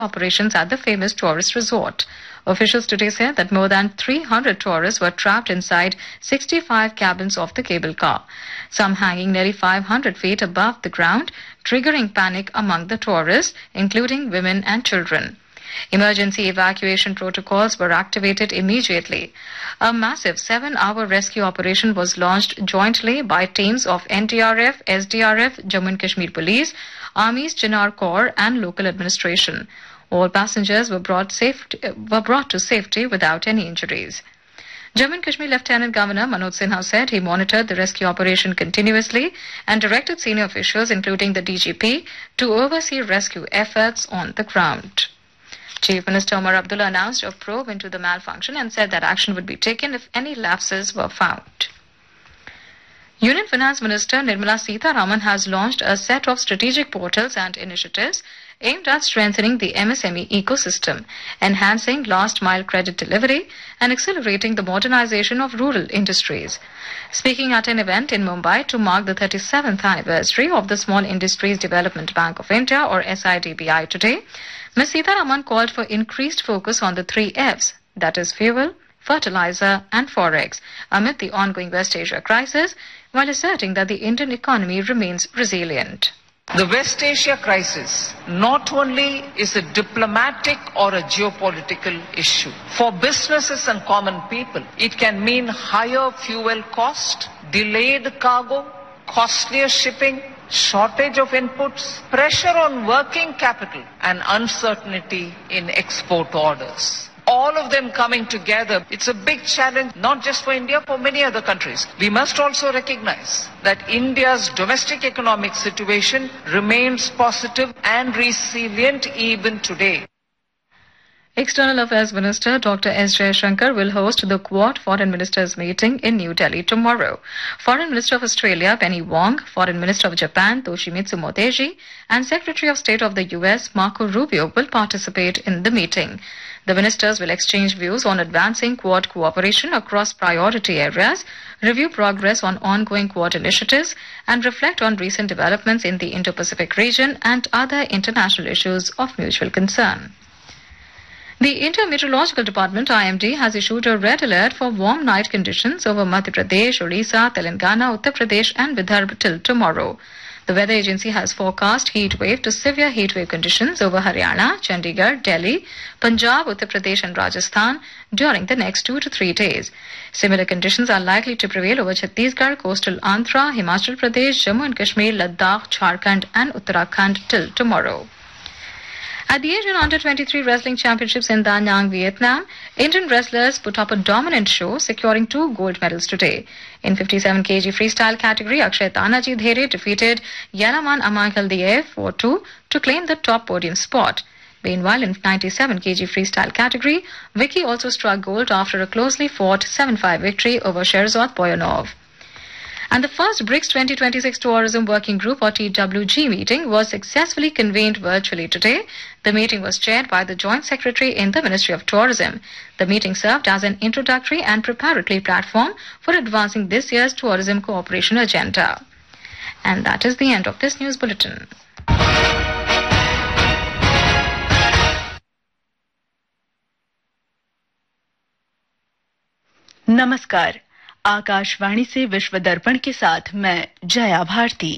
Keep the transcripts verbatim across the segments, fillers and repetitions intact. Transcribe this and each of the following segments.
operations at the famous tourist resort. Officials today said that more than three hundred tourists were trapped inside sixty-five cabins of the cable car, some hanging nearly five hundred feet above the ground, triggering panic among the tourists, including women and children. Emergency evacuation protocols were activated immediately. A massive seven-hour rescue operation was launched jointly by teams of N D R F, S D R F, Jammu and Kashmir Police, Army's Chinar Corps and local administration. All passengers were brought, safety, were brought to safety without any injuries. Jammu and Kashmir Lieutenant Governor Manoj Sinha said he monitored the rescue operation continuously and directed senior officials, including the D G P, to oversee rescue efforts on the ground. Chief Minister Omar Abdullah announced a probe into the malfunction and said that action would be taken if any lapses were found. Union Finance Minister Nirmala Sitharaman has launched a set of strategic portals and initiatives aimed at strengthening the M S M E ecosystem, enhancing last-mile credit delivery, and accelerating the modernization of rural industries. Speaking at an event in Mumbai to mark the thirty-seventh anniversary of the Small Industries Development Bank of India, or S I D B I, today, Miz Sitharaman called for increased focus on the three F's, that is fuel, fertilizer and forex, amid the ongoing West Asia crisis, while asserting that the Indian economy remains resilient. The West Asia crisis not only is a diplomatic or a geopolitical issue. For businesses and common people, it can mean higher fuel cost, delayed cargo, costlier shipping, shortage of inputs, pressure on working capital, and uncertainty in export orders. All of them coming together, it's a big challenge, not just for India, for many other countries. We must also recognize that India's domestic economic situation remains positive and resilient even today. External Affairs Minister Doctor S Jaishankar will host the Quad Foreign Ministers meeting in New Delhi tomorrow. Foreign Minister of Australia Penny Wong, Foreign Minister of Japan Toshimitsu Motegi, and Secretary of State of the U S Marco Rubio will participate in the meeting. The ministers will exchange views on advancing Quad cooperation across priority areas, review progress on ongoing Quad initiatives, and reflect on recent developments in the Indo-Pacific region and other international issues of mutual concern. The India Meteorological Department I M D has issued a red alert for warm night conditions over Madhya Pradesh, Odisha, Telangana, Uttar Pradesh and Vidarbha till tomorrow. The weather agency has forecast heat wave to severe heat wave conditions over Haryana, Chandigarh, Delhi, Punjab, Uttar Pradesh and Rajasthan during the next two to three days. Similar conditions are likely to prevail over Chhattisgarh, coastal Andhra, Himachal Pradesh, Jammu and Kashmir, Ladakh, Jharkhand and Uttarakhand till tomorrow. At the Asian Under twenty-three Wrestling Championships in Da Nang, Vietnam, Indian wrestlers put up a dominant show, securing two gold medals today. In fifty-seven kilogram freestyle category, Akshay Tanaji Dhere defeated Yelaman Amakhaldiev four two to claim the top podium spot. Meanwhile, in ninety-seven kilogram freestyle category, Vicky also struck gold after a closely fought seven five victory over Sherzod Boyanov. And the first BRICS twenty twenty-six Tourism Working Group, or T W G, meeting was successfully convened virtually today. The meeting was chaired by the Joint Secretary in the Ministry of Tourism. The meeting served as an introductory and preparatory platform for advancing this year's tourism cooperation agenda. And that is the end of this news bulletin. नमस्कार, आकाशवाणी से विश्व दर्पण के साथ मैं Jaya Bharti.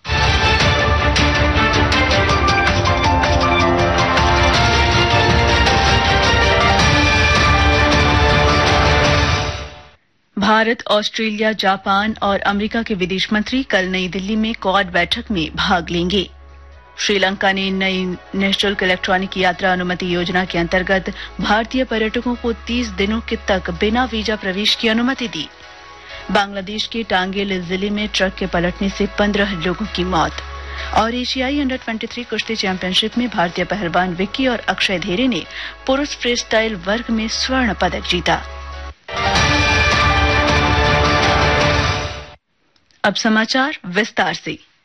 Bharat, Australia, Japan और America के विदेश मंत्री कल नई दिल्ली में क्वाड बैठक में भाग लेंगे। श्रीलंका ने नई निःशुल्क इलेक्ट्रॉनिक यात्रा अनुमति योजना के अंतर्गत भारतीय पर्यटकों को तीस दिनों के तक बिना वीजा प्रवेश की अनुमति दी। बांग्लादेश के टांगेल जिले में ट्रक के पलटने से पंद्रह लोगों की मौत। और एशियाई अंडर तेईस कुश्ती चैंपियनशिप में भारतीय पहलवान विक्की और अक्षय धेरे ने पुरुष फ्रीस्टाइल वर्ग में स्वर्ण पदक जीता। अब समाचार विस्तार से।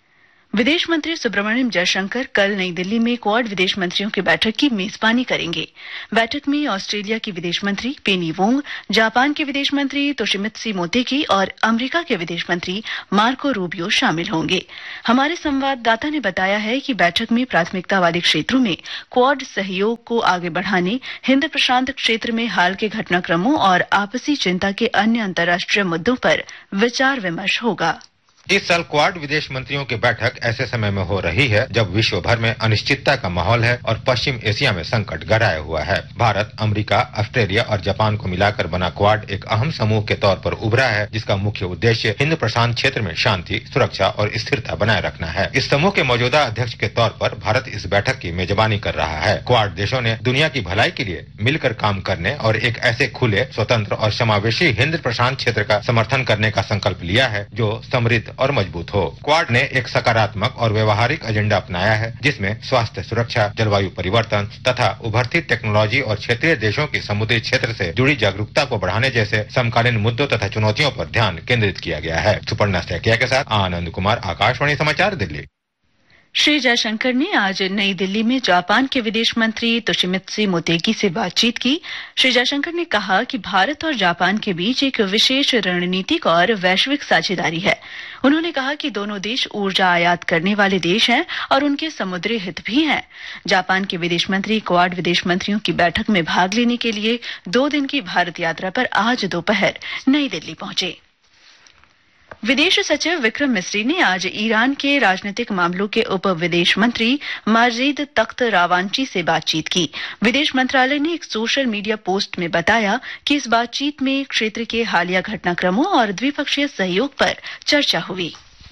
विदेश मंत्री सुब्रमण्यम जयशंकर कल नई दिल्ली में क्वाड विदेश मंत्रियों की बैठक की मेजबानी करेंगे। बैठक में ऑस्ट्रेलिया की विदेश मंत्री पेनी वोंग, जापान के विदेश मंत्री तोशिमित्सु मोटेगी और अमेरिका के विदेश मंत्री मार्को रूबियो शामिल होंगे। हमारे संवाददाता ने बताया है कि बैठक में प्राथमिकता वाले क्षेत्रों में क्वाड सहयोग को आगे बढ़ाने, हिंद प्रशांत क्षेत्र में हाल के घटनाक्रमों और आपसी चिंता के अन्य अंतर्राष्ट्रीय मुद्दों पर विचार विमर्श होगा। इस साल क्वाड विदेश मंत्रियों की बैठक ऐसे समय में हो रही है जब विश्व भर में अनिश्चितता का माहौल है और पश्चिम एशिया में संकट गहराया हुआ है। भारत, अमेरिका, ऑस्ट्रेलिया और जापान को मिलाकर बना क्वाड एक अहम समूह के तौर पर उभरा है, जिसका मुख्य उद्देश्य हिंद प्रशांत क्षेत्र में शांति, सुरक्षा और स्थिरता बनाए रखना है। इस समूह के मौजूदा अध्यक्ष के तौर पर भारत इस बैठक की मेजबानी कर रहा है। क्वाड देशों ने दुनिया की भलाई के लिए मिलकर काम करने और एक ऐसे खुले, स्वतंत्र और समावेशी हिंद प्रशांत क्षेत्र का समर्थन करने का संकल्प लिया है जो समृद्ध और मजबूत हो। क्वाड ने एक सकारात्मक और व्यवहारिक एजेंडा अपनाया है, जिसमें स्वास्थ्य सुरक्षा, जलवायु परिवर्तन तथा उभरती टेक्नोलॉजी और क्षेत्रीय देशों की समुद्री क्षेत्र से जुड़ी जागरूकता को बढ़ाने जैसे समकालीन मुद्दों तथा चुनौतियों पर ध्यान केंद्रित किया गया है। सुपर्णा सैकिया के साथ आनंद कुमार, आकाशवाणी समाचार, दिल्ली। श्री जयशंकर ने आज नई दिल्ली में जापान के विदेश मंत्री तोशिमित्सु मोटेगी से बातचीत की। श्री जयशंकर ने कहा कि भारत और जापान के बीच एक विशेष रणनीतिक और वैश्विक साझेदारी है। उन्होंने कहा कि दोनों देश ऊर्जा आयात करने वाले देश हैं और उनके समुद्री हित भी हैं। जापान के विदेश मंत्री क्वाड विदेश मंत्रियों की बैठक में भाग लेने के लिए दो दिन की भारत यात्रा पर आज दोपहर नई दिल्ली पहुंचे। विदेश सचिव विक्रम मिस्री ने आज ईरान के राजनीतिक मामलों के उप विदेश मंत्री माजिद तख्त रावांची से बातचीत की। विदेश मंत्रालय ने एक सोशल मीडिया पोस्ट में बताया कि इस बातचीत में क्षेत्र के हालिया घटनाक्रमों और द्विपक्षीय सहयोग पर चर्चा हुई।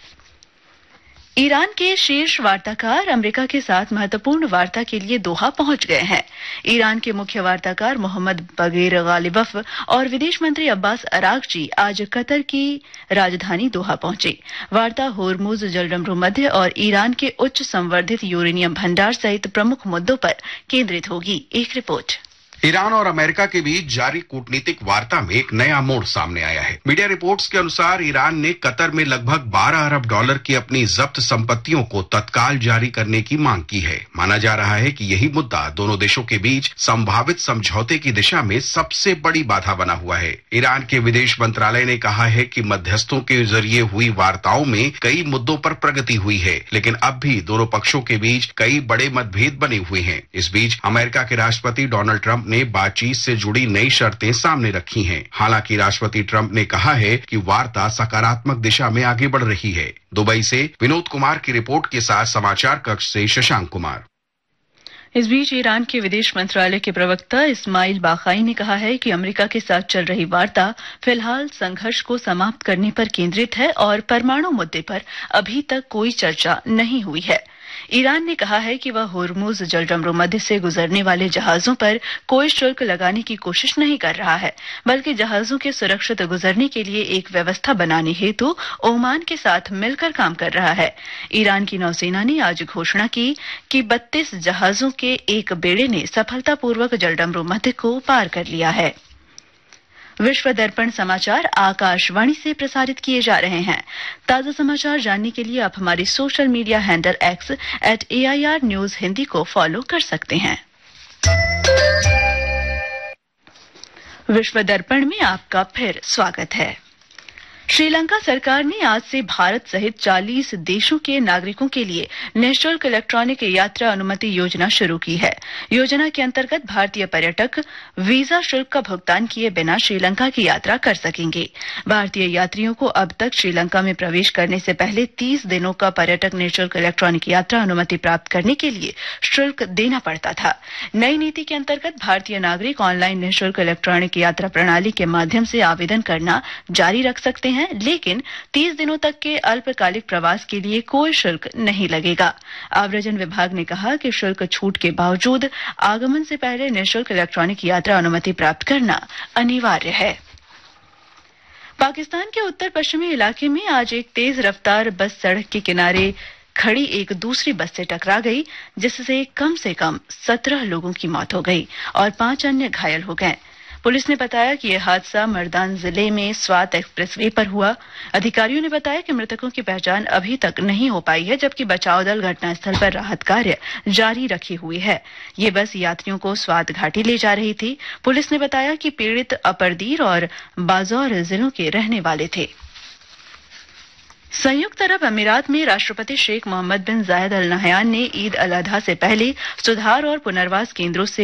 ईरान के शीर्ष वार्ताकार अमेरिका के साथ महत्वपूर्ण वार्ता के लिए दोहा पहुंच गए हैं। ईरान के मुख्य वार्ताकार मोहम्मद बगैर गालिबफ और विदेश मंत्री अब्बास अरागची आज कतर की राजधानी दोहा पहुंचे। वार्ता होर्मुज जलडमरू मध्य और ईरान के उच्च संवर्धित यूरेनियम भंडार सहित प्रमुख मुद्दों पर केंद्रित होगी। एक रिपोर्ट। ईरान और अमेरिका के बीच जारी कूटनीतिक वार्ता में एक नया मोड़ सामने आया है। मीडिया रिपोर्ट्स के अनुसार ईरान ने कतर में लगभग बारह अरब डॉलर की अपनी जब्त संपत्तियों को तत्काल जारी करने की मांग की है। माना जा रहा है कि यही मुद्दा दोनों देशों के बीच संभावित समझौते की दिशा में सबसे बड़ी बाधा बना हुआ है। ईरान के विदेश मंत्रालय ने कहा है कि मध्यस्थों के जरिए हुई वार्ताओं में कई मुद्दों पर प्रगति हुई है, लेकिन अब भी दोनों पक्षों के बीच कई बड़े मतभेद बने हुए हैं। इस बीच अमेरिका के राष्ट्रपति डोनाल्ड ट्रंप ने बातचीत से जुड़ी नई शर्तें सामने रखी हैं। हालांकि राष्ट्रपति ट्रंप ने कहा है कि वार्ता सकारात्मक दिशा में आगे बढ़ रही है। दुबई से विनोद कुमार की रिपोर्ट के साथ समाचार कक्ष से शशांक कुमार। इस बीच ईरान के विदेश मंत्रालय के प्रवक्ता इस्माइल बाकाई ने कहा है कि अमेरिका के साथ चल रही वार्ता फिलहाल संघर्ष को समाप्त करने पर केंद्रित है और परमाणु मुद्दे पर अभी तक कोई चर्चा नहीं हुई है। ईरान ने कहा है कि वह होर्मुज जलडमरू मध्य से गुजरने वाले जहाजों पर कोई शुल्क लगाने की कोशिश नहीं कर रहा है, बल्कि जहाजों के सुरक्षित गुजरने के लिए एक व्यवस्था बनाने हेतु ओमान के साथ मिलकर काम कर रहा है। ईरान की नौसेना ने आज घोषणा की कि बत्तीस जहाजों के एक बेड़े ने सफलतापूर्वक जलडमरू मध्य को पार कर लिया है। विश्व दर्पण समाचार आकाशवाणी से प्रसारित किए जा रहे हैं। ताजा समाचार जानने के लिए आप हमारे social media handle x eight A I R news Hindi को फॉलो कर सकते हैं। विश्व दर्पण में आपका फिर स्वागत है। श्रीलंका सरकार ने आज से भारत सहित चालीस देशों के नागरिकों के लिए निःशुल्क इलेक्ट्रॉनिक यात्रा अनुमति योजना शुरू की है। योजना के अंतर्गत भारतीय पर्यटक वीजा शुल्क का भुगतान किए बिना श्रीलंका की यात्रा कर सकेंगे। भारतीय यात्रियों को अब तक श्रीलंका में प्रवेश करने से पहले तीस दिनों का पर्यटक निःशुल्क इलेक्ट्रॉनिक यात्रा अनुमति प्राप्त करने के लिए शुल्क देना पड़ता था। नई नीति के अंतर्गत भारतीय नागरिक ऑनलाइन निःशुल्क इलेक्ट्रॉनिक यात्रा प्रणाली के माध्यम से आवेदन करना जारी रख सकते हैं हैं, लेकिन तीस दिनों तक के अल्पकालिक प्रवास के लिए कोई शुल्क नहीं लगेगा। आव्रजन विभाग ने कहा कि शुल्क छूट के बावजूद आगमन से पहले निःशुल्क इलेक्ट्रॉनिक यात्रा अनुमति प्राप्त करना अनिवार्य है। पाकिस्तान के उत्तर पश्चिमी इलाके में आज एक तेज रफ्तार बस सड़क के किनारे खड़ी एक दूसरी बस से टकरा गई, जिससे कम से कम सत्रह लोगों की मौत हो गई और पांच अन्य घायल हो गए। पुलिस ने बताया कि यह हादसा मर्दान जिले में स्वात एक्सप्रेसवे पर हुआ। अधिकारियों ने बताया कि मृतकों की पहचान अभी तक नहीं हो पाई है, जबकि बचाव दल घटनास्थल पर राहत कार्य जारी रखे हुए है। ये बस यात्रियों को स्वात घाटी ले जा रही थी। पुलिस ने बताया कि पीड़ित अपरदीर और बाजौर जिलों के रहने वाले थे। संयुक्त अरब अमीरात में राष्ट्रपति शेख मोहम्मद बिन जायद अल नहयान ने ईद अल अजहा से पहले सुधार और पुनर्वास केंद्रों से